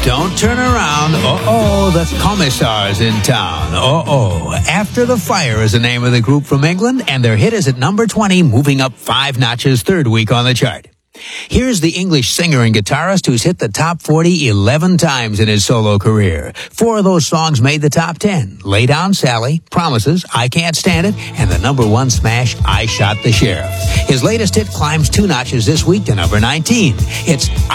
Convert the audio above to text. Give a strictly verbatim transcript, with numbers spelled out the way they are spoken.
Don't turn around. Uh-oh, the Commissars in town. Uh-oh. After the Fire is the name of the group from England, and their hit is at number twenty, moving up five notches, third week on the chart. Here's the English singer and guitarist who's hit the top forty eleven times in his solo career. Four of those songs made the top ten. Lay Down Sally, Promises, I Can't Stand It, and the number one smash, I Shot the Sheriff. His latest hit climbs two notches this week to number nineteen. It's